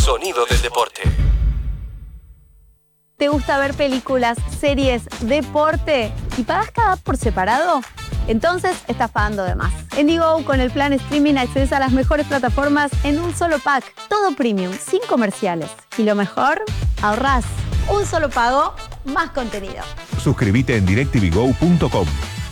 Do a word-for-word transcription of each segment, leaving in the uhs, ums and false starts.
sonido del deporte. ¿Te gusta ver películas, series, deporte y pagas cada por separado? Entonces estás pagando de más. En Digo, con el plan streaming accedes a las mejores plataformas en un solo pack. Todo premium, sin comerciales. Y lo mejor, ahorrás. Un solo pago, más contenido. Suscríbete en directv go punto com.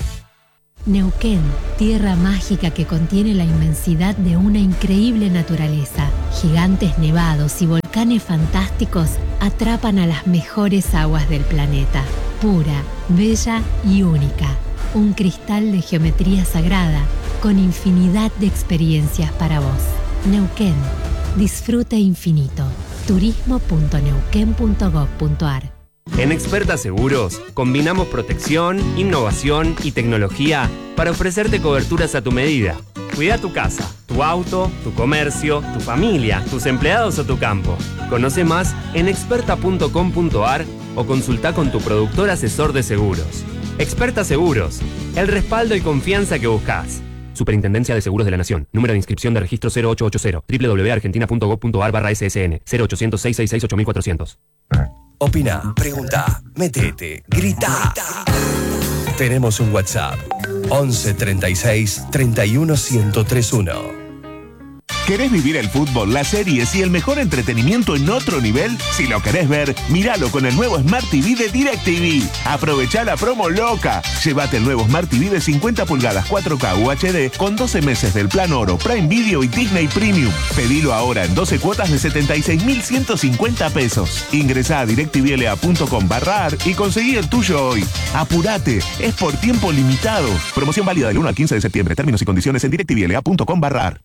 Neuquén, tierra mágica que contiene la inmensidad de una increíble naturaleza. Gigantes nevados y volcanes fantásticos atrapan a las mejores aguas del planeta. Pura, bella y única. Un cristal de geometría sagrada con infinidad de experiencias para vos. Neuquén, disfrute infinito. turismo punto neuquén punto gob punto ar. En Experta Seguros, combinamos protección, innovación y tecnología para ofrecerte coberturas a tu medida. Cuida tu casa, tu auto, tu comercio, tu familia, tus empleados o tu campo. Conoce más en experta punto com punto ar o consulta con tu productor asesor de seguros. Experta Seguros, el respaldo y confianza que buscas. Superintendencia de Seguros de la Nación. Número de inscripción de registro cero ocho ocho cero. doble u doble u doble u punto argentina punto gob punto ar barra ese ese ene. cero ochocientos, seiscientos sesenta y seis, ocho mil cuatrocientos. Opina, pregunta, metete, grita. Tenemos un WhatsApp. once treinta y seis, treinta y uno, ciento treinta y uno. ¿Querés vivir el fútbol, las series y el mejor entretenimiento en otro nivel? Si lo querés ver, míralo con el nuevo Smart T V de DirecTV. Aprovechá la promo loca. Llévate el nuevo Smart T V de cincuenta pulgadas cuatro K U H D con doce meses del plan Oro, Prime Video y Disney Premium. Pedilo ahora en doce cuotas de setenta y seis mil ciento cincuenta pesos. Ingresá a directvla punto com barra ar y conseguí el tuyo hoy. Apurate, es por tiempo limitado. Promoción válida del uno al quince de septiembre. Términos y condiciones en directvla punto com barra ar.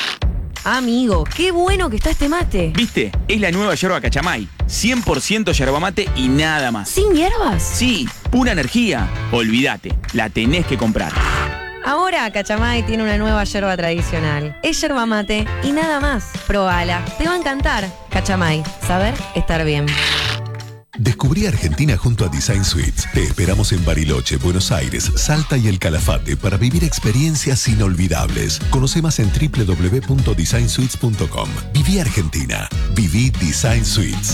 Amigo, qué bueno que está este mate. ¿Viste? Es la nueva yerba Cachamay. cien por ciento yerba mate y nada más. ¿Sin hierbas? Sí, pura energía. Olvídate, la tenés que comprar. Ahora Cachamay tiene una nueva yerba tradicional. Es yerba mate y nada más. Probala, te va a encantar. Cachamay, saber estar bien. Descubrí Argentina junto a Design Suites. Te esperamos en Bariloche, Buenos Aires, Salta y El Calafate para vivir experiencias inolvidables. Conoce más en doble u doble u doble u punto design suites punto com. Viví Argentina. Viví Design Suites.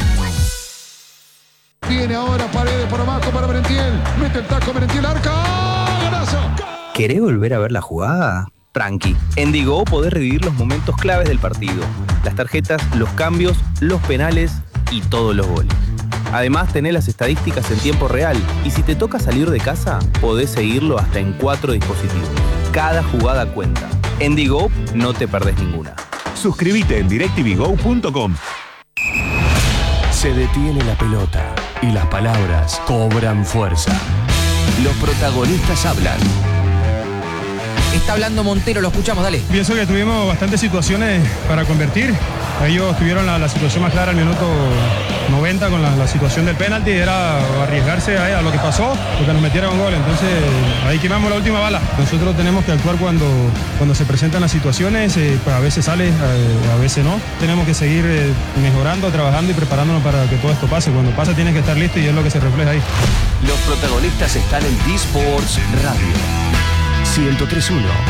Viene ahora Paredes por abajo para Merentiel. Mete el taco Merentiel, arca. ¡Golazo! ¿Querés volver a ver la jugada? Tranqui. En Digo podés revivir los momentos claves del partido. Las tarjetas, los cambios, los penales y todos los goles. Además, tenés las estadísticas en tiempo real y si te toca salir de casa, podés seguirlo hasta en cuatro dispositivos. Cada jugada cuenta. En Digo no te perdés ninguna. Suscríbete en directv go punto com. Se detiene la pelota y las palabras cobran fuerza. Los protagonistas hablan. Está hablando Montero, lo escuchamos, dale. Pienso que tuvimos bastantes situaciones para convertir. Ellos tuvieron la, la situación más clara al minuto noventa con la, la situación del penalti. Era arriesgarse a, a lo que pasó, porque nos metieron un gol. Entonces ahí quemamos la última bala. Nosotros tenemos que actuar cuando, cuando se presentan las situaciones. Eh, pues a veces sale, a, a veces no. Tenemos que seguir eh, mejorando, trabajando y preparándonos para que todo esto pase. Cuando pasa tienes que estar listo y es lo que se refleja ahí. Los protagonistas están en D-Sports Radio ciento tres punto uno.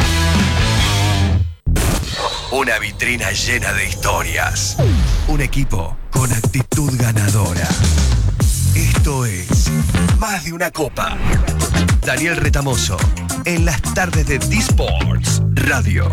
Una vitrina llena de historias. Un equipo con actitud ganadora. Esto es Más de una Copa. Daniel Retamoso, en las tardes de D-Sports Radio.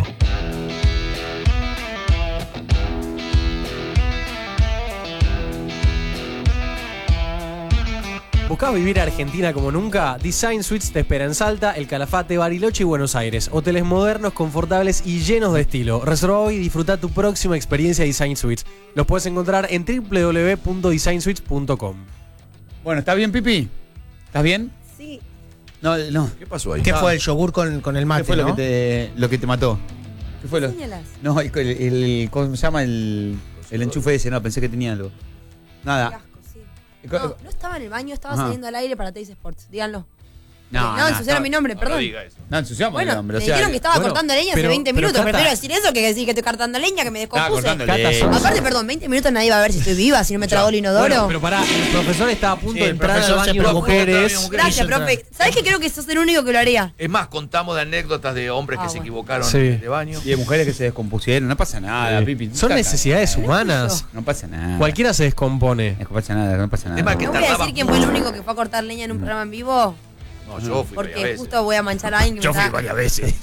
¿Buscás vivir Argentina como nunca? Design Suites te espera en Salta, El Calafate, Bariloche y Buenos Aires. Hoteles modernos, confortables y llenos de estilo. Reserva hoy y disfruta tu próxima experiencia Design Suites. Los puedes encontrar en doble u doble u doble u punto design suites punto com. Bueno, ¿estás bien, Pipi? ¿Estás bien? Sí. No, no. ¿Qué pasó ahí? ¿Qué fue el yogur con, con el mate? ¿Qué fue ¿no? lo, que te, lo que te mató? ¿Qué fue lo? Señalas. No, el, el, el- ¿cómo se llama? El, el enchufe ese, no, pensé que tenía algo. Nada. No, no estaba en el baño, estaba Ajá. saliendo al aire para Teis Sports. Díganlo. No, No, ensuciaron mi nombre, perdón. No ensuciamos Bueno, el nombre. me o sea, dijeron que estaba bueno, cortando leña pero- hace veinte pero minutos. Cata- Prefiero decir eso que decir que estoy cortando leña, que me Estaba descompuse. cortando leña. Aparte, perdón, veinte minutos nadie va a ver si estoy viva, si no me tragó el inodoro. Bueno, pero pará, el profesor estaba a punto Sí, de el entrar al profesor se baño de preocupó, mujeres. también, Gracias, profe. ¿Sabés que creo que sos el único que lo haría? Es más, contamos de anécdotas de hombres Ah, que se bueno. equivocaron Sí. de baño. Y de mujeres que se descompusieron. No pasa nada, Sí. Pipi. Son Caca. necesidades humanas. No pasa nada. Cualquiera se descompone. No pasa nada, no pasa nada. Es más, que ¿No voy a tardaba decir quién fue el único que fue a cortar leña en un programa en vivo? No, yo fui varias Porque veces. justo voy a manchar a alguien que Yo me fui está... varias veces.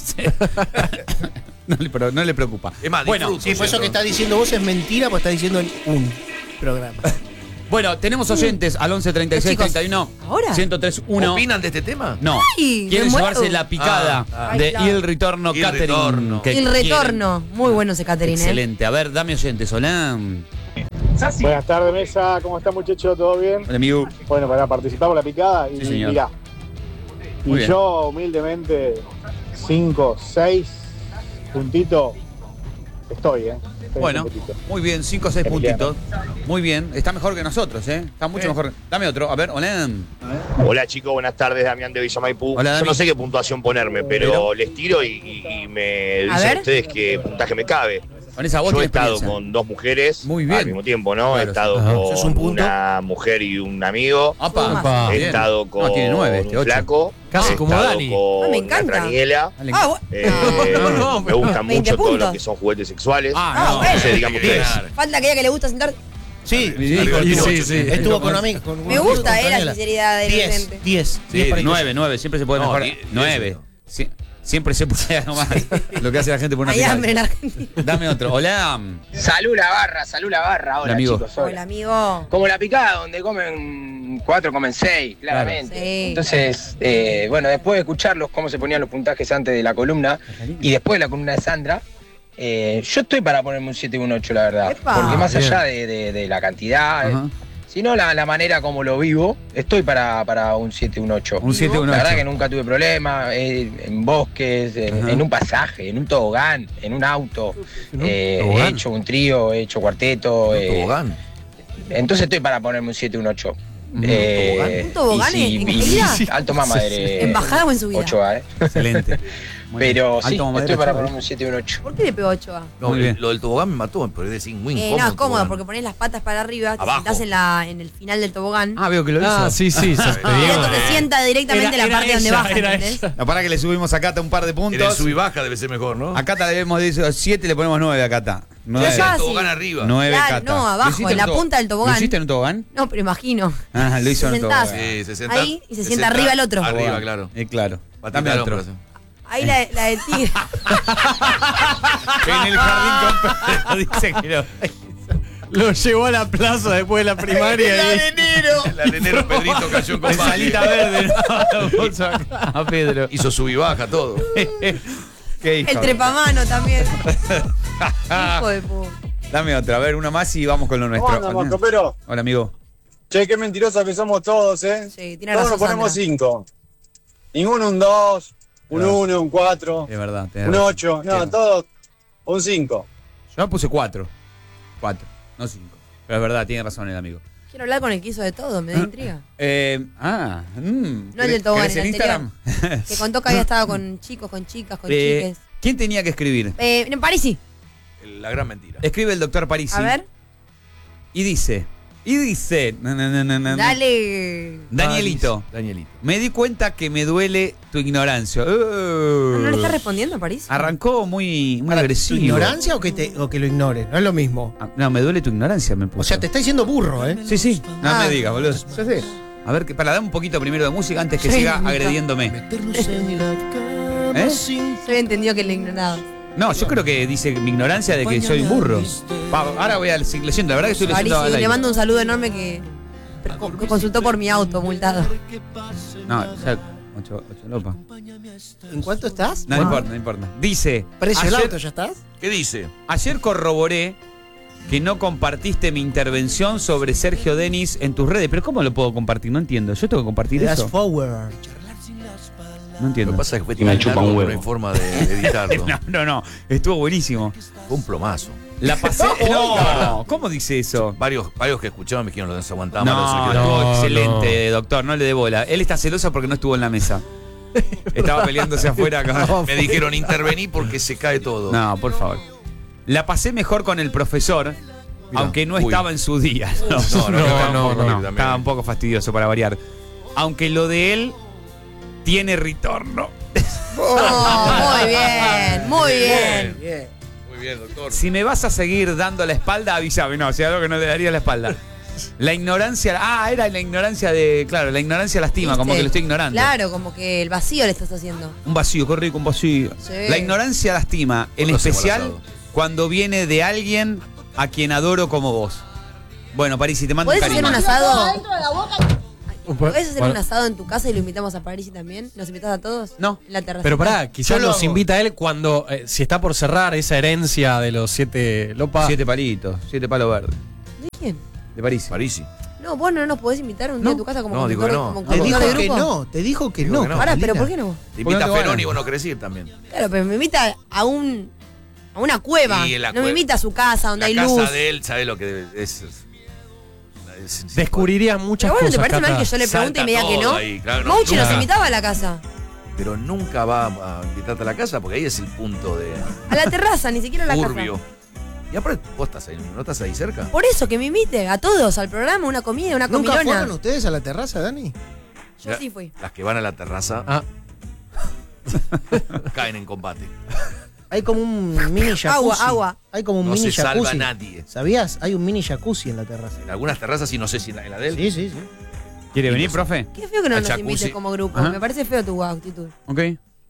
no, le, pero no le preocupa. Es más, bueno, disfruto, Sí, por eso ¿cierto? que estás diciendo vos es mentira, porque estás diciendo en un programa. bueno, tenemos oyentes al once treinta y seis Chicos, treinta y uno ¿ahora? ciento tres uno. ¿Opinan de este tema? No. Ay, Quieren me muero. llevarse la picada Ah, ah. de Ay, claro. Il Ritorno Il Catering. Ritorno. que El quieren. retorno. Muy bueno ese catering, ¿eh? Excelente. A ver, dame oyentes, hola. Buenas tardes, mesa. ¿Cómo está, muchachos? ¿Todo bien? Hola, amigo. Bueno, para participar por la picada. Y Sí, señor. mirá. Y Muy bien. yo, humildemente, cinco, seis puntitos, estoy, ¿eh? Estoy Bueno, un poquito. muy bien, cinco o seis Emiliano. puntitos. Muy bien, está mejor que nosotros, ¿eh? Está mucho mejor. Dame otro, a ver, hola. Hola chicos, buenas tardes, Damián de Villa Maipú. Hola, Dami. Yo no sé qué puntuación ponerme, pero, Pero- les tiro y, y- y me A dicen ver. ustedes qué puntaje me cabe. Con esa voz Yo he tiene estado experiencia. con dos mujeres Muy bien. al mismo tiempo, ¿no? Claro, he estado ajá. ¿Eso es un con punto? una mujer y un amigo. Apa, Opa. He bien. estado con No, tiene nueve, este, un ocho. flaco. Casi he como estado Dani. con Ah, me la encanta. Traniela. Dale. Ah, bueno. Eh, No, no, me gustan veinte mucho todo puntos. lo que son juguetes sexuales. Ah, Ah, no. bueno. No sé, díganme ustedes. Falta aquella que le gusta sentar. Sí, Sí, Arriba con- del sí, Pinocho, sí. estuvo con amigos. con- Me con- gusta, con eh, la Daniela. sinceridad del diez, docente. diez, Sí, diez para nueve, nueve, siempre se puede No, mejorar. die- nueve. diez, Sí, siempre se puede nomás. Lo que hace la gente por una Hay picada. hambre en Argentina. Dame otro. Hola. Salud la barra, salud la barra. Hola, Hola, amigo. chicos. hola. Hola, amigo. Como la picada, donde comen cuatro, comen seis, claramente. Sí. Entonces, eh, bueno, después de escucharlos, cómo se ponían los puntajes antes de la columna y después de la columna de Sandra, eh, yo estoy para ponerme un siete y un ocho, la verdad. Epa. Porque más Bien. allá de, de- de la cantidad, Ajá. eh, sino la, la manera como lo vivo, estoy para, para un siete y un ocho. Un siete, un La verdad ocho. que nunca tuve problemas, eh, en bosques, en, Ajá. en un pasaje, en un tobogán, en un auto. ¿En un Eh, he tobogán? hecho un trío, he hecho cuarteto. eh, Tobogán. entonces estoy para ponerme un siete, un ocho. ¿Un Eh, ¿Un tobogán y en- sí, en y- caída? Alto mamadre. ¿En bajada o en subida? ocho A, ¿eh? Excelente. Muy Pero bien. sí, Alto mamadero, estoy para ocho A. ponerme un siete y un ocho. ¿Por qué le pegó ocho A? No, Muy bien. lo del tobogán me mató, pero es decir, muy Eh, incómodo. no, es cómodo tobogán. porque pones las patas para arriba, te Abajo. sentás en, la, en el final del tobogán. Ah, veo que lo hizo. Ah, sí, sí, se y expedió. esto te sienta directamente en la Era- parte era donde ella, baja, era ¿entendés? ella. No, para que le subimos a Cata un par de En el puntos. sub y baja debe ser mejor, ¿no? A Cata le debemos de siete, le ponemos nueve a Cata. nueve. Es fácil. Tobogán arriba. nueve Claro, Cata. no, ¿Lo abajo, hiciste en la un to- punta del tobogán. ¿Lo hiciste en un tobogán? No, pero imagino. Ah, lo hizo en Te un sentás tobogán. Sí, se sienta. ahí y se sienta arriba el otro. Arriba, Tobogán. claro. Eh, claro. Patita Dame al otro. hombro, así. Ahí la, la del tigre. En el jardín con Pedro dice que no. Lo llevó a la plaza después de la primaria. ¡El y- arenero! El arenero Pedrito cayó en Con combate. salita verde, no, bolso acá, a Pedro. Hizo sub y baja todo. Qué hijo. El trepamano también. Hijo de puta. Dame otra, a ver, una más y vamos con lo ¿Cómo nuestro. andamos, copero? Hola, amigo. Che, qué mentirosos que somos todos, ¿eh? Sí, tiene Todos razón. nos ponemos Sandra. cinco. Ninguno un dos, un Claro. uno, un cuatro, Es verdad. tenés un razón. ocho. No, Entiendo. todos un cinco. Yo puse cuatro. Cuatro, no cinco. Pero es verdad, tiene razón el amigo. Quiero hablar con el que hizo de todo, me da intriga. Eh, ah, mm, No el del tobogán, ¿querés el en anterior. Instagram? Que contó que había estado con chicos, con chicas, con Eh, chiques. ¿Quién tenía que escribir? Eh, en París sí. La gran mentira. Escribe el doctor Parisi. A ver. Y dice. Y dice. na, na, na, na, na, Dale. Danielito. Danielito. Me di cuenta que me duele tu ignorancia. Uh. ¿No le está respondiendo a París? Arrancó muy, muy ¿Tu agresivo. ignorancia o que, te, o que lo ignores? No es lo mismo. Ah, no, me duele tu ignorancia, me puso. O sea, te está diciendo burro, ¿eh? Sí, sí. No Ah. me digas, boludo. Ya sé. A ver, que- para dar un poquito primero de música antes que Sí, siga mija. agrediéndome. ¿Eh? Yo había entendido que le ignoraba. No, yo creo que dice mi ignorancia de que soy un burro. Va, ahora voy a seguir leyendo. La verdad que estoy leyendo París, al le aire. mando un saludo enorme que, que consultó por mi auto multado. No, ya. Ocho, ocho lopa. ¿En cuánto estás? No, no importa, no importa. Dice. ¿Precio del ayer- auto ya estás? ¿Qué dice? Ayer corroboré que no compartiste mi intervención sobre Sergio Denis en tus redes. Pero ¿cómo lo puedo compartir? No entiendo. ¿Yo tengo que compartir Fast eso? forward. No entiendo. Lo que pasa es que fue Y me tan chupa largo un que huevo. no hay forma de, de editarlo. no, no, no. Estuvo buenísimo. Fue un plomazo. La pasé. No, ¿cómo dice eso? Varios, varios que escuchaban me dijeron lo desaguantamos. No, lo de no, Sergio Denis. excelente, doctor. No le dé bola. Él está celoso porque no estuvo en la mesa. Estaba peleándose afuera. Con... Me dijeron intervení porque se cae todo. No, por favor. La pasé mejor con el profesor, mirá, aunque no uy. estaba en su día. No, no, no, no, no, no, no, no estaba un poco fastidioso para variar. Aunque lo de él tiene retorno. Oh, muy bien, muy bien. bien. Muy bien, doctor. Si me vas a seguir dando la espalda, avísame. No, si algo que no le daría la espalda. La ignorancia, ah, era la ignorancia de, claro, la ignorancia lastima, ¿viste? Como que lo estoy ignorando. Claro, como que el vacío le estás haciendo. Un vacío, qué rico, un vacío. Sí. La ignorancia lastima, en especial cuando viene de alguien a quien adoro como vos. Bueno, Parisi, te mando un cariño. ¿Podés hacer un asado? ¿Podés hacer bueno. un asado en tu casa y lo invitamos a Parisi también? ¿Nos invitas a todos? No. En la terraza. Pero pará, quizás los invita a él cuando, eh, si está por cerrar esa herencia de los siete lopas. Siete palitos, siete palos verdes. ¿De quién? De Parisi. Parisi. No, vos no nos podés invitar un día no. a tu casa como no, digo que no. Como te dijo que no, te dijo que no. Ahora, pero ¿por qué no? Te invita a Perón y vos no querés ir también. Claro, pero me invita a un a una cueva. No cueva. me invita a su casa donde la hay casa luz. La casa de él, ¿sabés lo que es? es Descubriría muchas pero bueno, cosas. ¿te parece Cata? mal que yo le pregunte y me diga que no? Ahí, claro, no Mouchi nos invitaba a la casa. Pero nunca va a invitarte a la casa porque ahí es el punto de. A la terraza, ni siquiera a la Urbio. casa. Y aparte, vos estás ahí, ¿no estás ahí cerca? Por eso, que me invite a todos al programa, una comida, una comilona. ¿Nunca fueron ustedes a la terraza, Dani? Yo sí fui. Las que van a la terraza ah. caen en combate. Hay como un mini jacuzzi. Agua, agua. Hay como un no mini se jacuzzi. salva nadie. ¿Sabías? Hay un mini jacuzzi en la terraza. En algunas terrazas sí, no sé si en la, en la de él. Sí, sí, sí. ¿Quiere venir, profe? Qué feo que no Al nos jacuzzi. invites como grupo. Ajá. Me parece feo tu actitud. Ok.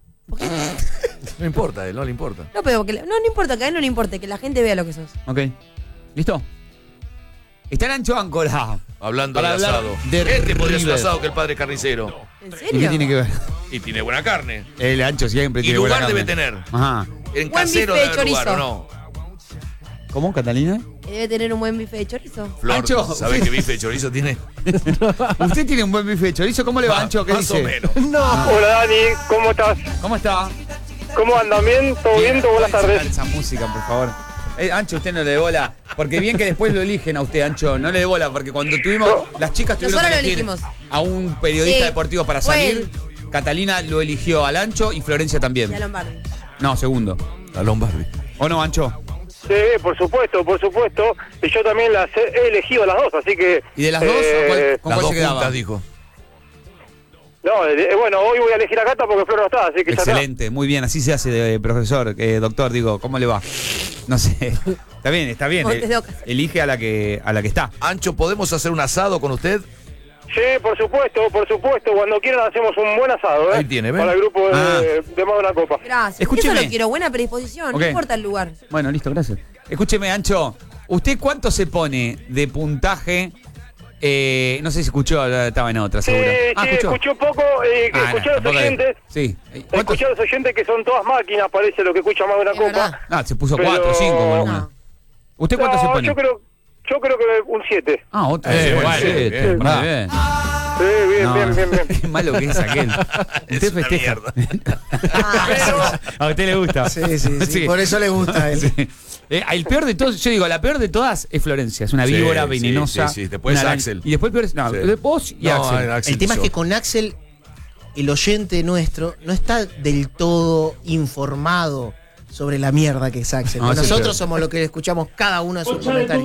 No importa, a él no le importa. No, pero que, no, no importa, que a él no le importe, que la gente vea lo que sos. Ok. ¿Listo? Está el Ancho Áncora. Hablando Para de hablar asado. de este podría ser River. asado que el padre carnicero. ¿En ¿Y serio? qué tiene que ver? Y tiene buena carne. El Ancho siempre Y tiene buena lugar carne. debe tener. Ajá. En Buen casero bife de debe lugar, chorizo. ¿o no? ¿Cómo, Catalina? Que debe tener un buen bife de chorizo. Flor, Ancho. ¿sabés qué bife de chorizo tiene? Usted tiene un buen bife de chorizo. ¿Cómo le va, Más- Ancho? ¿Qué más dice? o menos. No. Hola Dani, ¿cómo estás? ¿Cómo está? ¿Cómo andan? ¿Bien? ¿Todo bien? Buenas ¿Puede tardes. sacar esa música, por favor? Eh, Ancho, usted no le dé bola. Porque bien que después lo eligen a usted, Ancho. No le dé bola, porque cuando tuvimos. Las chicas tuvieron Nosotros que lo elegir elegimos. a un periodista Sí. deportivo para Fue salir. Catalina lo eligió al Ancho y Florencia también. Y a Lombardi. No, segundo. A Lombardi. ¿O no, Ancho? Sí, por supuesto, por supuesto. Y yo también las he he elegido las dos, así que... ¿Y de las dos? eh, ¿cuál- ¿Con Las cuál dos se quedaba? juntas, dijo. No, eh, bueno, hoy voy a elegir a Cata porque Flor no está, así que ya está. Excelente, muy bien. Así se hace, de profesor, eh, doctor. Digo, ¿cómo le va? No sé. Está bien, está bien. Montes de eh, Oca. elige a la que a la que está. Ancho, ¿podemos hacer un asado con usted? Sí, por supuesto, por supuesto. Cuando quieran hacemos un buen asado, ¿eh? Ahí tiene, ¿ven? Para el grupo de, Ah. de Más de una Copa. Gracias. Escúcheme. Eso lo quiero, buena predisposición. Ok. No importa el lugar. Bueno, listo, gracias. Escúcheme, Ancho. ¿Usted cuánto se pone de puntaje? Eh, no sé si escuchó, estaba en otra, Sí, seguro. sí, Ah, ¿escuchó? escuché un poco, eh, Ah, escuché no, a los tampoco es. oyentes. Sí. Eh, ¿cuánto? Escuché a los oyentes que son todas máquinas, parece lo que escucha Más de una Es Copa. verdad. Ah, se puso Pero- cuatro, cinco, como alguna. No. ¿Usted cuánto No, se pone? Yo creo, yo creo que un siete. Ah, otro. Eh, bueno, bueno, sí, bien, bien, bien. muy bien. Sí, bien, No, bien, bien, bien. Qué malo que es aquel. Es Usted una festeja. mierda. A usted le gusta. Sí, sí, sí. Por eso le gusta a él. Sí. Eh, el peor de todos, yo digo, la peor de todas es Florencia. Es una Sí, víbora sí, venenosa. sí, sí. Después una araña. Axel. Y después peor es. No, Sí. vos y No, Axel. Axel El tema es yo. que con Axel, el oyente nuestro, no está del todo informado sobre la mierda que es Axel. No, eso es Nosotros peor. somos los que escuchamos cada uno de sus comentarios.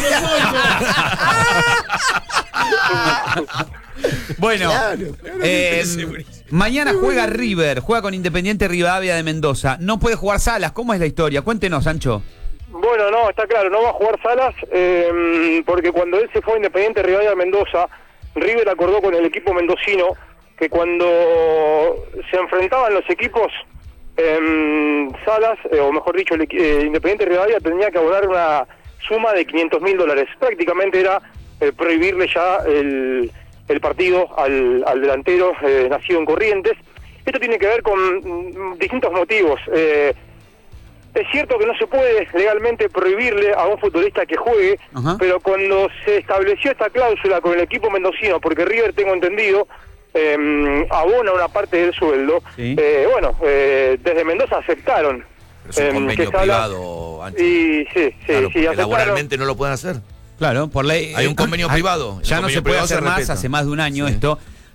Bueno, Claro, eh, mañana juega River, juega con Independiente Rivadavia de Mendoza. No puede jugar Salas. ¿Cómo es la historia? Cuéntenos, Sancho. Bueno, no, está claro, no va a jugar Salas, eh, porque cuando él se fue a Independiente Rivadavia de Mendoza, River acordó con el equipo mendocino que cuando se enfrentaban los equipos, eh, Salas, eh, o mejor dicho, el, equi- eh, Independiente Rivadavia tenía que abonar una suma de quinientos mil dólares. Prácticamente era eh, prohibirle ya el, el partido al, al delantero eh, nacido en Corrientes. Esto tiene que ver con mm, distintos motivos. Eh, Es cierto que no se puede legalmente prohibirle a un futbolista que juegue, Ajá. pero cuando se estableció esta cláusula con el equipo mendocino, porque River, tengo entendido, eh, abona una parte del sueldo, Sí. eh, bueno, eh, desde Mendoza aceptaron. Pero es un eh, convenio que se habla- privado, Ancho. Y sí, sí, Claro, sí, porque aceptaron. laboralmente no lo pueden hacer. Claro, por ley. Hay un eh, convenio ah, privado. El Ya no convenio se puede privado hacer se más, respeta. hace más de un año Sí. esto.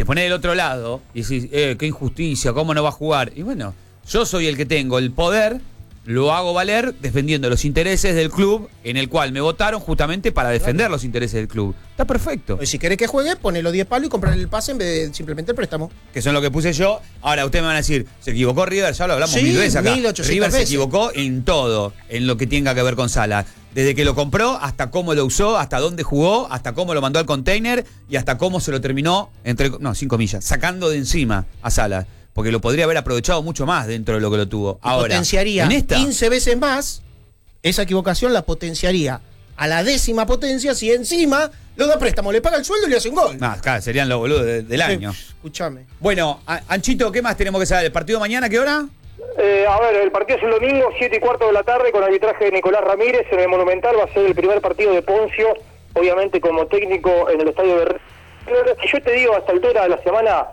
te pones del otro lado y decís, eh, qué injusticia, ¿cómo no va a jugar? Y bueno, Yo soy el que tengo el poder, lo hago valer defendiendo los intereses del club en el cual me votaron justamente para defender los intereses del club. Está perfecto. Y si querés que juegue, ponelo diez palos y comprarle el pase en vez de simplemente el préstamo. Que son lo que puse yo. Ahora ustedes me van a decir, se equivocó River, ya lo hablamos Sí, mil veces acá. mil ochocientas River se veces. equivocó en todo, en lo que tenga que ver con Salah. Desde que lo compró, hasta cómo lo usó, hasta dónde jugó, hasta cómo lo mandó al container y hasta cómo se lo terminó, entre, no, cinco millas, sacando de encima a Salah. Porque lo podría haber aprovechado mucho más dentro de lo que lo tuvo. Y Ahora, potenciaría en esta, quince veces más, esa equivocación la potenciaría a la décima potencia si encima lo da préstamo, le paga el sueldo y le hace un gol. nah, claro, serían los boludos de- del Sí, año. Escúchame. Bueno, a- Anchito, ¿qué más tenemos que saber? ¿El partido mañana qué hora? Eh, a ver, el partido es el domingo, siete y cuarto de la tarde, con arbitraje de Nicolás Ramírez en el Monumental. Va a ser el primer partido de Poncio, obviamente como técnico en el estadio de River. Si yo te digo, a esta altura de la semana,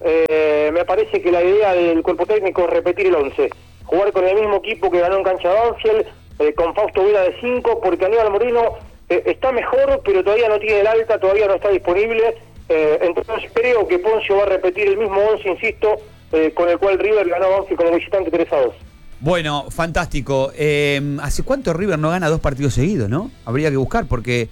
eh, me parece que la idea del cuerpo técnico es repetir el once. Jugar con el mismo equipo que ganó en cancha de Banfield, eh, con Fausto Vera de cinco, porque Aníbal Moreno eh, está mejor, pero todavía no tiene el alta, todavía no está disponible. Eh, entonces creo que Poncio va a repetir el mismo once, insisto, eh, con el cual River ganó a Banfield como visitante tres a dos. Bueno, fantástico. Eh, ¿Hace cuánto River no gana dos partidos seguidos, no? Habría que buscar porque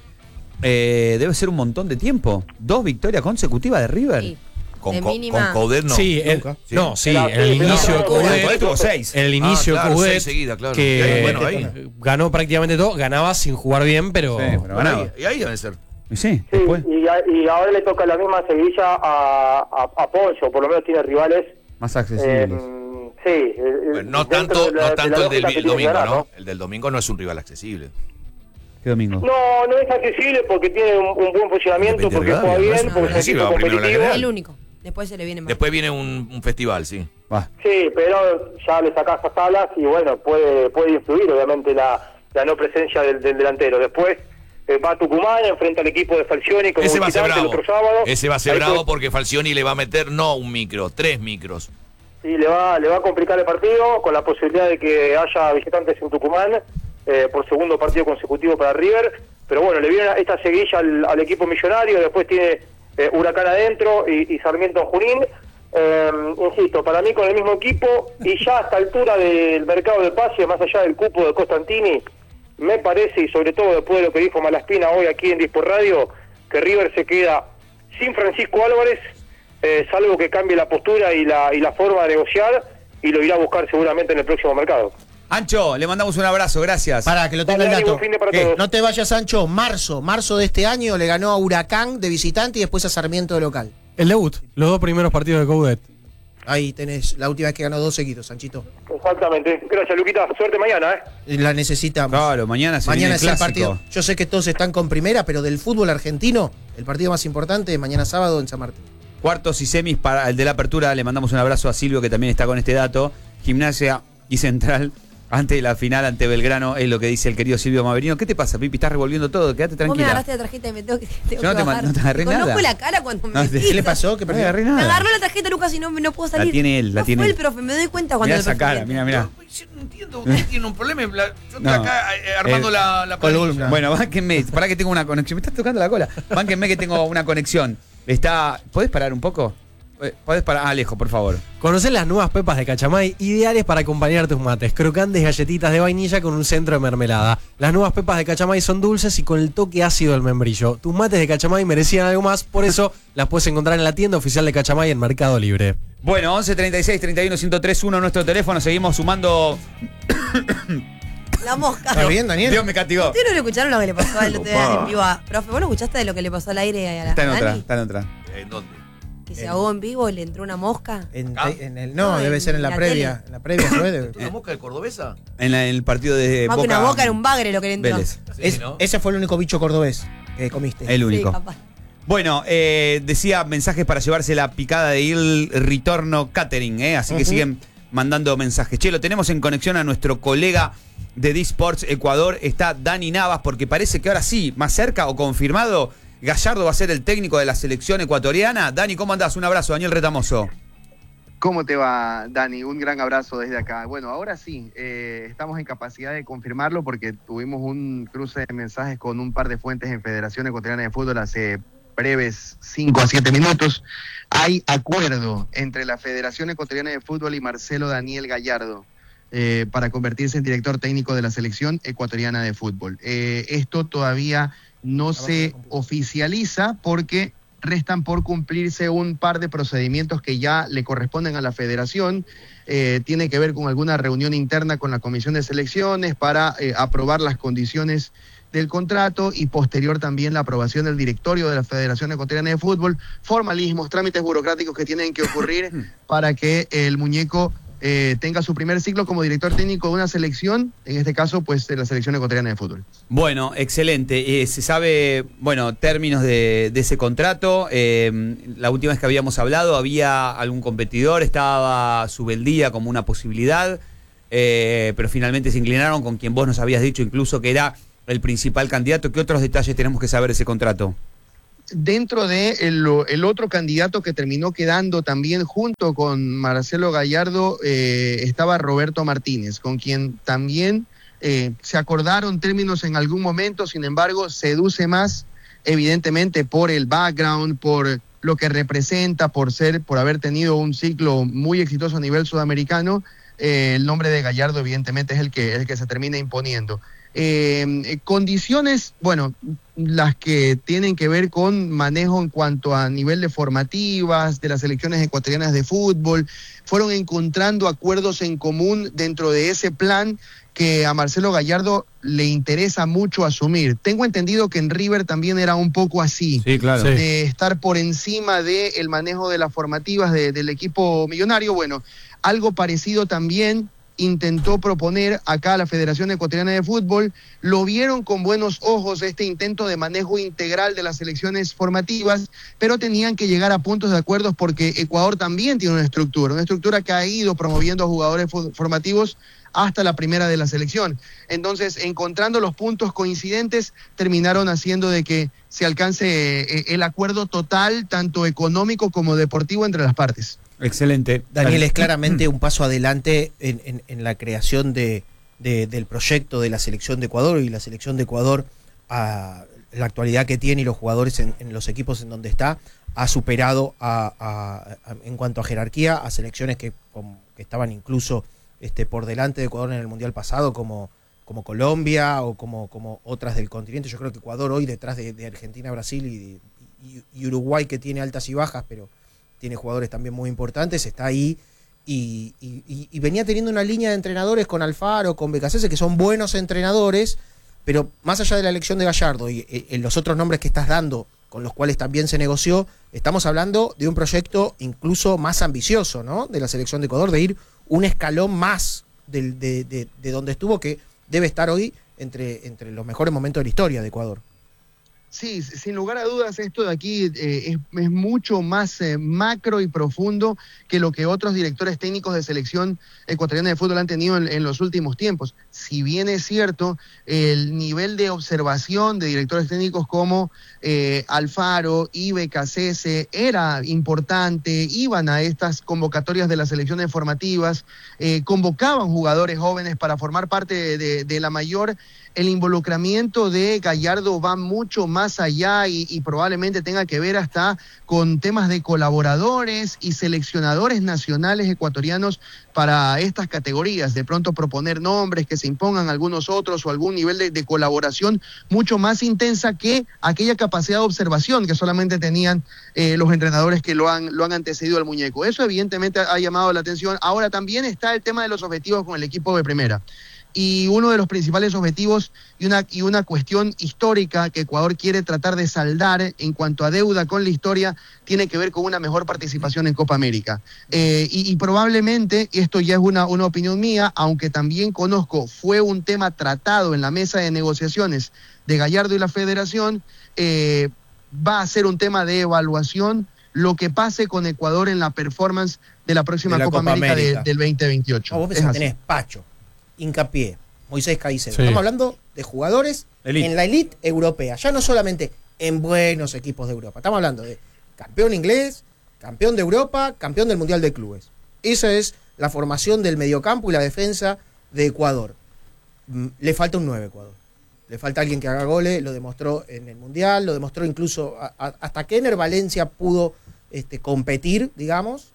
eh, debe ser un montón de tiempo. Dos victorias consecutivas de River. Sí. Con, De co- mínima. con Coudet no. Sí, el- Nunca. no, sí, Pero- en el sí, pero- inicio de pero- Coudet, Coudet tuvo seis. en el inicio Ah, claro, de Coudet, seis seguidas, claro. que Bueno, ahí. ganó prácticamente todo, ganaba sin jugar bien, pero, Sí, pero ganaba. Y ahí debe ser. Y sí, Sí, después, y, a- y ahora le toca la misma seguilla a, a, a Poncio, por lo menos tiene rivales. más eh, accesibles. sí, eh, Bueno, no dentro tanto, de la- no de tanto la el del lógica vi- que el tiene que domingo, ganar, ¿no? El del domingo no es un rival accesible. ¿Qué domingo? No, no es accesible porque tiene un, un buen funcionamiento, Depende porque de juega Rivadavia, bien, ¿no? porque es un Sí, equipo va primero la competitivo. general. El único. Después se le viene más. Después viene un, un festival, sí. Va. Sí, pero ya le sacás a Salas y bueno, puede puede influir obviamente la, la no presencia del, del delantero. Después eh, va a Tucumán, enfrenta al equipo de Falcioni como Ese va a ser visitante el bravo. otro sábado. Ese va a ser Ahí bravo puede- porque Falcioni le va a meter no un micro, tres micros. Sí, le va, le va a complicar el partido con la posibilidad de que haya visitantes en Tucumán eh, por segundo partido consecutivo para River. Pero bueno, le viene esta seguilla al, al equipo millonario, después tiene eh, Huracán adentro y, y Sarmiento en Junín. Eh, insisto, para mí con el mismo equipo y ya a esta altura del mercado de pases, más allá del cupo de Costantini, me parece, y sobre todo después de lo que dijo Malaspina hoy aquí en Dispor Radio, que River se queda sin Francisco Álvarez, eh, salvo que cambie la postura y la, y la forma de negociar, y lo irá a buscar seguramente en el próximo mercado. Ancho, le mandamos un abrazo, gracias. Para que lo tenga el Dale, dato. buen fin de para ¿Qué? todos. No te vayas, Sancho. Marzo, marzo de este año le ganó a Huracán de visitante y después a Sarmiento de local. el debut, los dos primeros partidos de Coudet. Ahí tenés la última vez que ganó dos seguidos, Sanchito. Exactamente. Gracias, Luquita. Suerte mañana, ¿eh? La necesitamos. Claro, mañana se Mañana viene es el el clásico. partido. Yo sé que todos están con primera, pero del fútbol argentino, el partido más importante es mañana sábado en San Martín. Cuartos y semis para el de la apertura. Le mandamos un abrazo a Silvio, que también está con este dato. Gimnasia y Central ante la final, ante Belgrano, es lo que dice el querido Silvio Maverino. ¿Qué te pasa, Pipi? Estás revolviendo todo, quédate Vos me tranquila. agarraste la tarjeta y me tengo que, tengo Yo no que te ma- bajar. no te agarré Conozco nada. la cara cuando me No, metí. ¿Qué le pasó? ¿Qué No te agarré Me nada. agarró la tarjeta, Lucas, y no, no puedo salir. La tiene él, la no tiene fue él. el profe, me doy cuenta cuando Mirá el esa profe cara, viene. mira, mira. Yo no entiendo, usted tiene un problema. la- Yo estoy No. acá eh, armando Eh, la, la planilla. columna. Bueno, bánquenme, pará que tengo una conexión. Me estás tocando la cola. Bánquenme que tengo una conexión. Está. ¿Podés parar un poco? Eh, ¿Podés parar? Ah, Alejo, por favor. Conocés las nuevas pepas de Cachamay, ideales para acompañar tus mates. Crocantes galletitas de vainilla con un centro de mermelada. Las nuevas pepas de Cachamay son dulces y con el toque ácido del membrillo. Tus mates de Cachamay merecían algo más, por eso las puedes encontrar en la tienda oficial de Cachamay en Mercado Libre. Bueno, once treinta y seis treinta y uno ciento tres uno nuestro teléfono. Seguimos sumando. La mosca. ¿Estás bien, Daniel? Dios me castigó. ¿Ustedes no le escucharon lo que le pasó al otro día Opa. en vivo a profe? ¿Vos no escuchaste de lo que le pasó al aire a la Está en otra, Dani? está en otra. ¿En dónde? Que se ahogó en vivo y le entró una mosca. En, Ah. en el, no, No, debe en ser en la, la previa. tele. En la previa fue de- ¿Una mosca de cordobesa? En, la- en el partido de Más que Boca. una boca era un bagre lo que le entró. Vélez. Es- Sí, ¿no? Ese fue el único bicho cordobés que comiste. El Sí, único. capaz. Bueno, eh, decía mensajes para llevarse la picada de Il Ritorno Catering, ¿eh? Así que Ujú. siguen mandando mensajes. Che, lo tenemos en conexión a nuestro colega de D-Sports Ecuador. Está Dani Navas, porque parece que ahora sí, más cerca o confirmado, Gallardo va a ser el técnico de la selección ecuatoriana. Dani, ¿cómo andás? Un abrazo, Daniel Retamoso. ¿Cómo te va, Dani? Un gran abrazo desde acá. Bueno, ahora sí, eh, estamos en capacidad de confirmarlo porque tuvimos un cruce de mensajes con un par de fuentes en Federación Ecuatoriana de Fútbol hace breves cinco a siete minutos. Hay acuerdo entre la Federación Ecuatoriana de Fútbol y Marcelo Daniel Gallardo eh, para convertirse en director técnico de la selección ecuatoriana de fútbol. Eh, esto todavía no se oficializa porque restan por cumplirse un par de procedimientos que ya le corresponden a la federación. Eh, tiene que ver con alguna reunión interna con la Comisión de Selecciones para eh, aprobar las condiciones del contrato y posterior también la aprobación del directorio de la Federación Ecuatoriana de Fútbol. Formalismos, trámites burocráticos que tienen que ocurrir para que el muñeco eh, tenga su primer ciclo como director técnico de una selección, en este caso pues de la Selección Ecuatoriana de Fútbol. Bueno, excelente. Eh, se sabe, bueno, términos de, de ese contrato. Eh, la última vez que habíamos hablado, había algún competidor, estaba Subeldía como una posibilidad, eh, pero finalmente se inclinaron con quien vos nos habías dicho incluso que era el principal candidato. ¿Qué otros detalles tenemos que saber de ese contrato? Dentro de el, el otro candidato que terminó quedando también junto con Marcelo Gallardo eh, estaba Roberto Martínez, con quien también eh, se acordaron términos en algún momento, sin embargo seduce más evidentemente por el background, por lo que representa, por ser, por haber tenido un ciclo muy exitoso a nivel sudamericano. Eh, el nombre de Gallardo evidentemente es el que, el que se termina imponiendo. Eh, condiciones, bueno, las que tienen que ver con manejo en cuanto a nivel de formativas de las selecciones ecuatorianas de fútbol, fueron encontrando acuerdos en común dentro de ese plan que a Marcelo Gallardo le interesa mucho asumir. Tengo entendido que en River también era un poco así, sí, claro, de sí. estar por encima del manejo de las formativas de, del equipo millonario. Bueno, algo parecido también intentó proponer acá la Federación Ecuatoriana de Fútbol. Lo vieron con buenos ojos este intento de manejo integral de las selecciones formativas, pero tenían que llegar a puntos de acuerdo porque Ecuador también tiene una estructura, una estructura que ha ido promoviendo a jugadores formativos hasta la primera de la selección. Entonces, encontrando los puntos coincidentes, terminaron haciendo de que se alcance el acuerdo total, tanto económico como deportivo, entre las partes. Excelente. Daniel, es claramente un paso adelante en, en, en la creación de, de, del proyecto de la selección de Ecuador, y la selección de Ecuador, a la actualidad que tiene y los jugadores en, en los equipos en donde está, ha superado a, a, a, en cuanto a jerarquía a selecciones que, como, que estaban incluso este, por delante de Ecuador en el Mundial pasado, como, como Colombia o como, como otras del continente. Yo creo que Ecuador hoy, detrás de, de Argentina, Brasil y, y, y Uruguay, que tiene altas y bajas, pero tiene jugadores también muy importantes, está ahí y, y, y venía teniendo una línea de entrenadores con Alfaro, con Becasese, que son buenos entrenadores, pero más allá de la elección de Gallardo y en los otros nombres que estás dando, con los cuales también se negoció, estamos hablando de un proyecto incluso más ambicioso, ¿no?, de la selección de Ecuador, de ir un escalón más de, de, de, de donde estuvo, que debe estar hoy entre, entre los mejores momentos de la historia de Ecuador. Sí, sin lugar a dudas, esto de aquí eh, es, es mucho más eh, macro y profundo que lo que otros directores técnicos de selección ecuatoriana de fútbol han tenido en, en los últimos tiempos. Si bien es cierto, el nivel de observación de directores técnicos como eh, Alfaro y Becasese era importante, iban a estas convocatorias de las selecciones formativas, eh, convocaban jugadores jóvenes para formar parte de, de, de la mayor. El involucramiento de Gallardo va mucho más allá y, y probablemente tenga que ver hasta con temas de colaboradores y seleccionadores nacionales ecuatorianos para estas categorías. De pronto proponer nombres, que se impongan algunos otros o algún nivel de, de colaboración mucho más intensa que aquella capacidad de observación que solamente tenían eh, los entrenadores que lo han, lo han antecedido al muñeco. Eso evidentemente ha llamado la atención. Ahora también está el tema de los objetivos con el equipo de primera. Y uno de los principales objetivos y una, y una cuestión histórica que Ecuador quiere tratar de saldar en cuanto a deuda con la historia tiene que ver con una mejor participación en Copa América. Eh, y, y probablemente, esto ya es una, una opinión mía, aunque también conozco, fue un tema tratado en la mesa de negociaciones de Gallardo y la Federación, eh, va a ser un tema de evaluación lo que pase con Ecuador en la performance de la próxima de la Copa, Copa América, América. De, del veinte veintiocho. No, vos pensás, tenés Pacho, Hincapié, Moisés Caicedo. Sí. Estamos hablando de jugadores elite. En la elite europea, ya no solamente en buenos equipos de Europa. Estamos hablando de campeón inglés, campeón de Europa, campeón del Mundial de Clubes. Esa es la formación del mediocampo y la defensa de Ecuador. Le falta un nueve a Ecuador. Le falta alguien que haga goles, lo demostró en el Mundial, lo demostró incluso a, a, hasta que Ener Valencia pudo este, competir, digamos,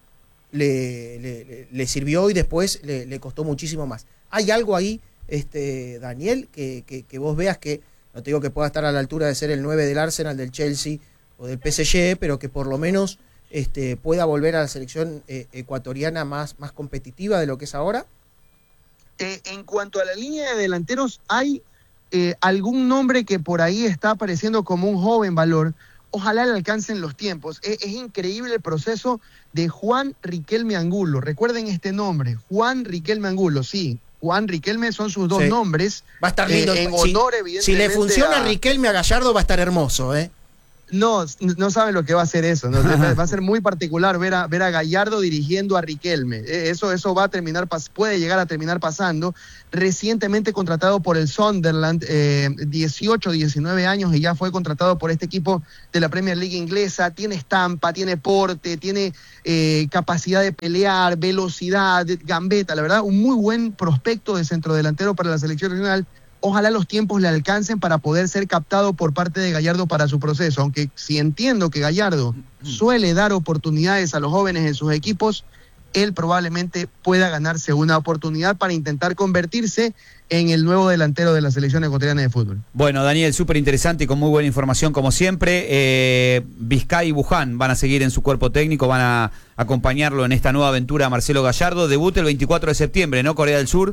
le, le, le sirvió y después le, le costó muchísimo más. ¿Hay algo ahí, este, Daniel, que, que, que vos veas que, no te digo que pueda estar a la altura de ser el nueve del Arsenal, del Chelsea o del P S G, pero que por lo menos este, pueda volver a la selección eh, ecuatoriana más, más competitiva de lo que es ahora? Eh, en cuanto a la línea de delanteros, hay eh, algún nombre que por ahí está apareciendo como un joven valor. Ojalá le alcancen los tiempos. Es, es increíble el proceso de Juan Riquelme Angulo. Recuerden este nombre, Juan Riquelme Angulo, sí. Juan Riquelme son sus dos sí. nombres. Va a estar lindo. Eh, en si, honor, evidentemente. Si le funciona a Riquelme a Gallardo, va a estar hermoso, ¿eh? No, no saben lo que va a ser eso, ¿no? Va a ser muy particular ver a, ver a Gallardo dirigiendo a Riquelme. Eso, eso va a terminar, puede llegar a terminar pasando. Recientemente contratado por el Sunderland, eh, dieciocho, diecinueve años, y ya fue contratado por este equipo de la Premier League inglesa. Tiene estampa, tiene porte, tiene eh, capacidad de pelear, velocidad, gambeta. La verdad, un muy buen prospecto de centrodelantero para la selección regional. Ojalá los tiempos le alcancen para poder ser captado por parte de Gallardo para su proceso, aunque si entiendo que Gallardo suele dar oportunidades a los jóvenes en sus equipos, él probablemente pueda ganarse una oportunidad para intentar convertirse en el nuevo delantero de la selección ecuatoriana de fútbol. Bueno, Daniel, súper interesante y con muy buena información como siempre. Eh, Vizcay y Buján van a seguir en su cuerpo técnico, van a acompañarlo en esta nueva aventura a Marcelo Gallardo. Debuta el veinticuatro de septiembre, ¿no? Corea del Sur.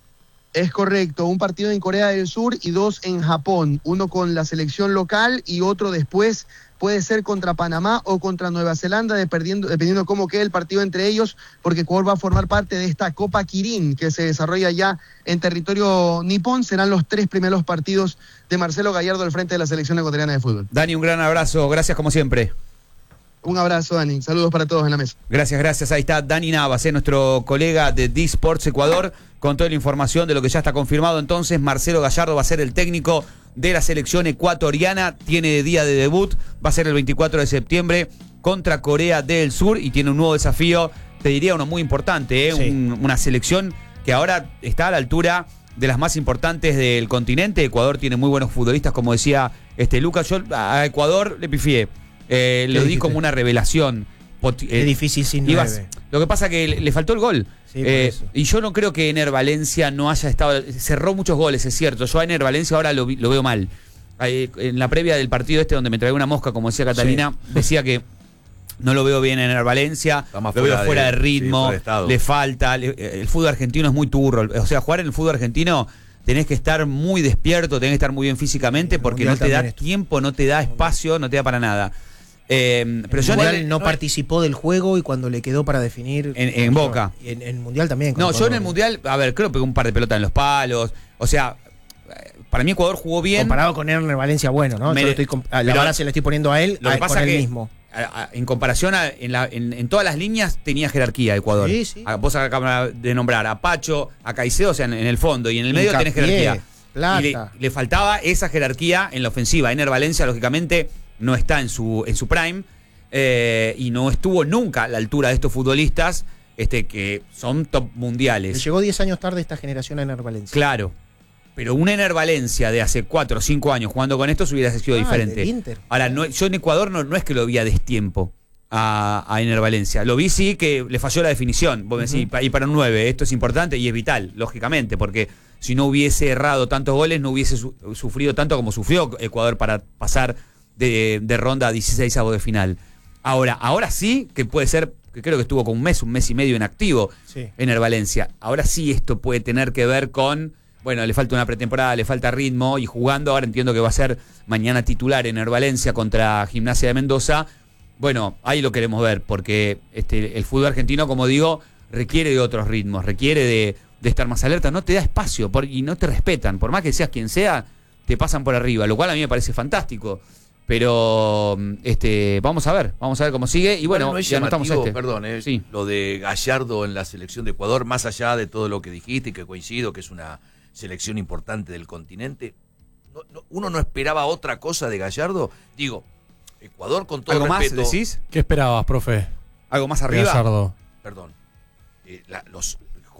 Es correcto, un partido en Corea del Sur y dos en Japón, uno con la selección local y otro después puede ser contra Panamá o contra Nueva Zelanda, dependiendo, dependiendo cómo quede el partido entre ellos, porque Ecuador va a formar parte de esta Copa Kirin que se desarrolla ya en territorio nipón. Serán los tres primeros partidos de Marcelo Gallardo al frente de la selección ecuatoriana de fútbol. Dani, un gran abrazo, gracias como siempre. Un abrazo, Dani. Saludos para todos en la mesa. Gracias, gracias. Ahí está Dani Navas, eh, nuestro colega de D-Sports Ecuador, con toda la información de lo que ya está confirmado. Entonces, Marcelo Gallardo va a ser el técnico de la selección ecuatoriana. Tiene día de debut, va a ser el veinticuatro de septiembre contra Corea del Sur y tiene un nuevo desafío, te diría uno muy importante, eh, Sí. un, una selección que ahora está a la altura de las más importantes del continente. Ecuador tiene muy buenos futbolistas, como decía este Lucas. Yo a Ecuador le pifié. Eh, lo di como una revelación. Es eh, difícil sin ibas, nueve. Lo que pasa que le, le faltó el gol. Sí, por eh, eso. y yo no creo que Ener Valencia no haya estado. Cerró muchos goles, es cierto. Yo a Ener Valencia ahora lo, vi- lo veo mal. Eh, en la previa del partido este, donde me traía una mosca, como decía Catalina, sí. decía que no lo veo bien en Ener Valencia. Lo veo fuera, fuera de, de ritmo. Sí, fuera de estado. Le falta. Le, el fútbol argentino es muy turro. O sea, jugar en el fútbol argentino. Tenés que estar muy despierto, tenés que estar muy bien físicamente, sí, porque no te da tiempo, no te da espacio, no te da para nada. Eh, pero yo Mundial no, no participó del juego y cuando le quedó para definir en, en Boca y en, en el Mundial también. No, yo en el Mundial, a ver, creo que pegó un par de pelotas en los palos. O sea, para mí Ecuador jugó bien. Comparado con Ener Valencia, bueno, ¿no? Me, yo estoy, la verdad se le estoy poniendo a él, lo que a, pasa con que, él mismo. A, a, en comparación a, en, la, en, en todas las líneas tenía jerarquía Ecuador. Sí, sí. A, vos acabas de nombrar a Pacho, a Caicedo, o sea, en, en el fondo y en el medio tenés jerarquía. Plata. Y le, le faltaba esa jerarquía en la ofensiva. Ener Valencia, lógicamente, no está en su, en su prime. Eh, y no estuvo nunca a la altura de estos futbolistas este, que son top mundiales. Le llegó diez años tarde esta generación a Ener Valencia. Claro, pero un Ener Valencia de hace cuatro o cinco años jugando con estos hubiera sido ah, diferente. Inter. Ahora, no, yo en Ecuador no, no es que lo vi a destiempo a, a Ener Valencia. Lo vi sí que le falló la definición. Vos me decís, uh-huh. y para un nueve, esto es importante y es vital, lógicamente, porque si no hubiese errado tantos goles, no hubiese su, sufrido tanto como sufrió Ecuador para pasar de, de ronda a dieciséis avos de final. Ahora, ahora sí que puede ser, que creo que estuvo con un mes, un mes y medio en activo sí. Ener Valencia. Ahora sí esto puede tener que ver con, bueno, le falta una pretemporada, le falta ritmo y jugando, ahora entiendo que va a ser mañana titular Ener Valencia contra Gimnasia de Mendoza. Bueno, ahí lo queremos ver, porque este, el fútbol argentino, como digo, requiere de otros ritmos, requiere de, de estar más alerta, no te da espacio por, y no te respetan, por más que seas quien sea, te pasan por arriba, lo cual a mí me parece fantástico. Pero este, vamos a ver, vamos a ver cómo sigue. Y bueno, bueno no es ya no estamos este. Perdón, eh, sí. Lo de Gallardo en la selección de Ecuador, más allá de todo lo que dijiste y que coincido que es una selección importante del continente, no, no, uno no esperaba otra cosa de Gallardo. Digo, Ecuador con todo ¿Algo respeto. más decís? ¿Qué esperabas, profe? ¿Algo más arriba? Gallardo. Perdón. Eh, la, los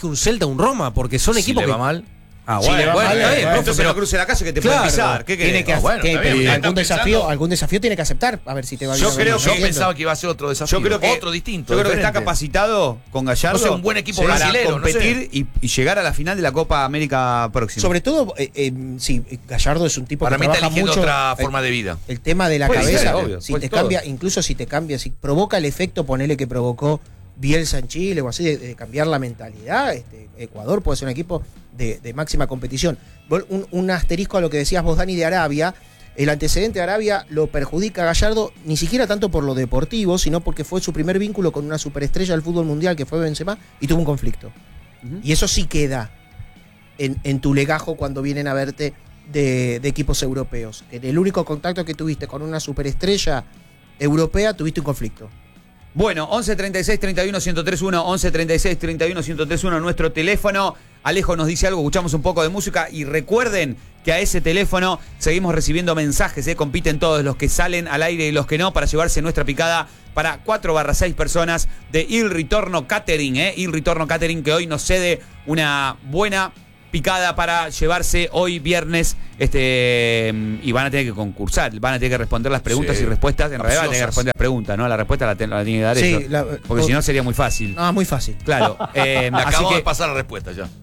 que un Celta o un Roma, porque son Si equipos le que va mal. Ah, Si bueno, le va bueno, mal, está bien, bueno, entonces pero- no cruce la calle que te Claro, puede pisar. ¿Qué tiene querés? que, Ah, bueno, que- está bien, pero está algún pensando- desafío, algún desafío tiene que aceptar, a ver si te va Yo bien. creo No que entiendo. pensaba que iba a ser otro desafío. Yo creo que otro distinto. Yo creo que está diferente. capacitado con Gallardo No sé, un buen equipo para brasilero, no sé. competir y, y llegar a la final de la Copa América próxima. Sobre todo, eh, eh, sí, Gallardo es un tipo Para que mí está trabaja eligiendo mucho. otra el- forma de vida. El tema de la Puede cabeza, ser, obvio, si pues te todo. cambia, incluso si te cambia, si provoca el efecto, ponele que provocó Bielsa en Chile o así, de, de cambiar la mentalidad, este, Ecuador puede ser un equipo de, de máxima competición. Vol- Un, un asterisco a lo que decías vos, Dani, de Arabia. El antecedente de Arabia lo perjudica a Gallardo, ni siquiera tanto por lo deportivo, sino porque fue su primer vínculo con una superestrella del fútbol mundial, que fue Benzema, y tuvo un conflicto. Y eso sí queda en, en tu legajo cuando vienen a verte de, de equipos europeos. En el único contacto que tuviste con una superestrella europea, tuviste un conflicto. Bueno, once treinta y seis treinta y uno ciento tres uno, once treinta y seis treinta y uno ciento tres uno, nuestro teléfono. Alejo nos dice algo, escuchamos un poco de música y recuerden que a ese teléfono seguimos recibiendo mensajes, ¿eh? Compiten todos los que salen al aire y los que no para llevarse nuestra picada para cuatro barra seis personas de Il Ritorno Catering, ¿eh? Il Ritorno Catering que hoy nos cede una buena picada para llevarse hoy viernes este y van a tener que concursar, van a tener que responder las preguntas Sí. y respuestas, en realidad van a tener que Capciosas. responder las preguntas, ¿no? La respuesta la, ten- la tiene que dar Sí, ellos, la- porque o- si no sería muy fácil. Ah, muy fácil. Claro. Eh, así Acabamos que, de pasar la respuesta ya.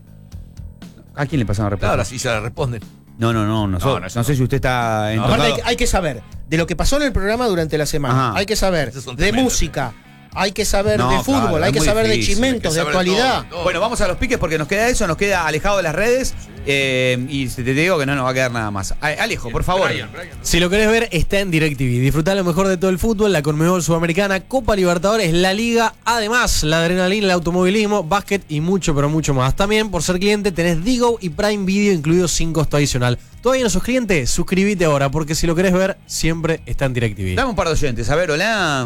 ¿a quién le pasan la respuesta? Claro, así se la responden. No, no, no, no, so- No, no, eso no sé si usted está en Aparte hay, que- hay que saber de lo que pasó en el programa durante la semana. Ajá. Hay que saber Esos son de tremendos. música. Hay que saber No, de fútbol. claro, hay es que muy saber de difícil, chimentos, de hay que saber actualidad. todo, todo. Bueno, vamos a los piques porque nos queda eso, nos queda alejado de las redes eh, y te digo que no nos va a quedar nada más. A- Alejo, por favor. Brian, Brian. Si lo querés ver, está en DirecTV. Disfrutá lo mejor de todo el fútbol, la Conmebol Sudamericana, Copa Libertadores, la Liga, además la adrenalina, el automovilismo, básquet y mucho, pero mucho más. También, por ser cliente, tenés Digo y Prime Video incluidos sin costo adicional. ¿Todavía no sos cliente? Suscríbete ahora, porque si lo querés ver, siempre está en DirecTV. Dame un par de oyentes, a ver, hola.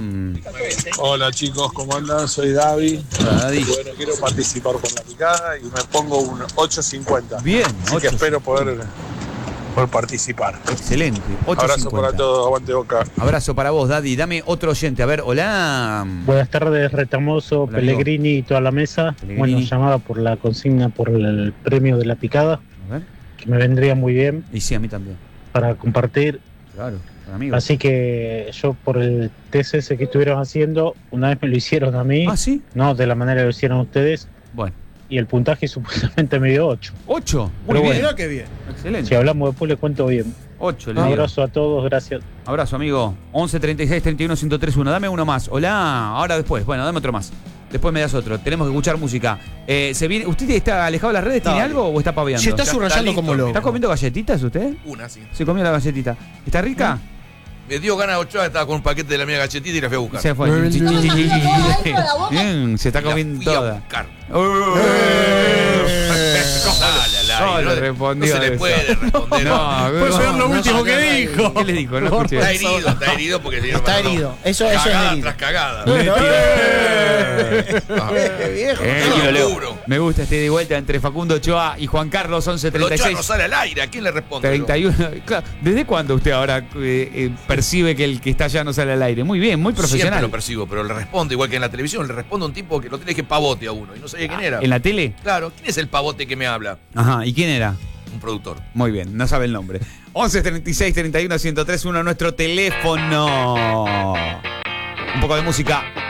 Hola chicos, ¿cómo andan? Soy Davi. Hola, Davi. Bueno, quiero participar con la picada y me pongo un ocho cincuenta. Bien, Así que espero poder, poder participar. Excelente. ocho Abrazo cincuenta. para todos, aguante Boca. Abrazo para vos, Daddy. Dame otro oyente, a ver, hola. Buenas tardes, Retamoso, Hola, Pellegrini y toda la mesa. Pellegrini. Bueno, llamada por la consigna por el premio de la picada, A ver. que me vendría muy bien Y sí, a mí también. para compartir. Claro, para amigos. Así que yo por el T C S que estuvieron haciendo, una vez me lo hicieron a mí. Ah, ¿sí? No, de la manera que lo hicieron ustedes. Bueno. Y el puntaje supuestamente me dio ocho. ¿ocho? Muy Pero bien. bueno. Mirá qué bien. Excelente. Si hablamos después le cuento bien. ocho, le Un digo. abrazo a todos, gracias. Abrazo, amigo. once treinta y seis treinta y uno ciento tres uno. Dame uno más. Hola. Ahora después. Bueno, dame otro más. Después me das otro. Tenemos que escuchar música. Eh, ¿se viene? ¿Usted está alejado de las redes? ¿Tiene No, algo o está paveando? Se está Ya subrayando está como listo. loco. ¿Está comiendo galletitas usted? Una, sí. Se comió la galletita. ¿Está rica? Me dio ganas de Ochoa, estaba con un paquete de la mía galletita y la fui a buscar. Se fue. dentro de la boca. Bien, se está Y la comiendo fui a toda. buscar. Sale al aire. Solo No le no respondió se le eso. puede responder. No, Puede no, ser lo no, último no, que no, dijo. ¿Qué le dijo? No escuché. Está herido, está herido porque le dieron Está para- herido. Eso, eso es Cagada herido. tras cagada. Qué viejo. Eh, No, Leo, duro. me gusta este de vuelta entre Facundo Ochoa y Juan Carlos once Pero treinta y Ochoa seis no sale al aire, ¿a quién le responde? treinta y uno. Claro, ¿desde cuándo usted ahora eh, eh, percibe que el que está allá no sale al aire? Muy bien, muy Siempre profesional. lo percibo, pero le responde igual que en la televisión, le responde un tipo que lo tiene que pavote a uno y no sabía quién era. ¿En la tele? Claro, ¿quién es el pavote que me habla? Ajá, ¿y quién era? Un productor. Muy bien, no sabe el nombre. once treinta y seis treinta y uno ciento tres uno, nuestro teléfono. Un poco de música.